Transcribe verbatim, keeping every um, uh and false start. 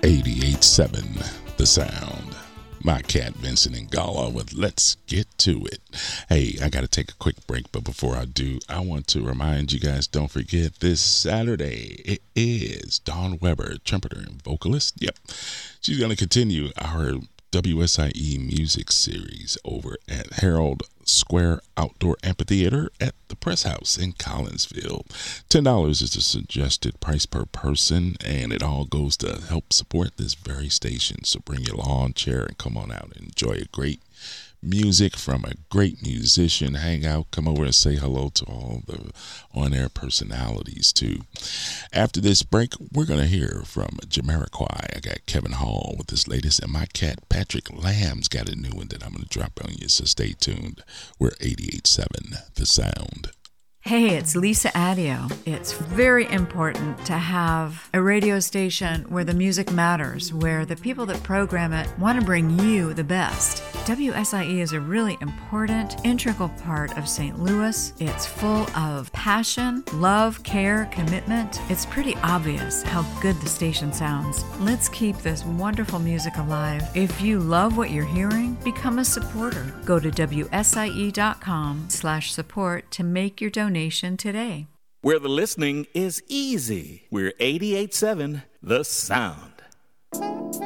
eighty-eight seven The Sound. My cat Vincent Ingala with Let's Get To It. Hey, I got to take a quick break, but before I do, I want to remind you guys, don't forget this Saturday, it is Dawn Weber, trumpeter and vocalist. Yep, she's going to continue our W S I E music series over at Herald Square Outdoor Amphitheater at the Press House in Collinsville. ten dollars is the suggested price per person, and it all goes to help support this very station. So bring your lawn chair and come on out and enjoy a great music from a great musician. Hang out, come over and say hello to all the on-air personalities too. After this break, we're going to hear from Jamiroquai. I got Kevin Hall with his latest, and my cat Patrick Lamb's got a new one that I'm going to drop on you, so stay tuned. We're eighty-eight seven The Sound. Hey, it's Lisa Adio. It's very important to have a radio station where the music matters, where the people that program it want to bring you the best. W S I E is a really important, integral part of Saint Louis. It's full of passion, love, care, commitment. It's pretty obvious how good the station sounds. Let's keep this wonderful music alive. If you love what you're hearing, become a supporter. Go to W S I E dot com slash support to make your donation today. Where the listening is easy. We're eighty-eight seven The Sound.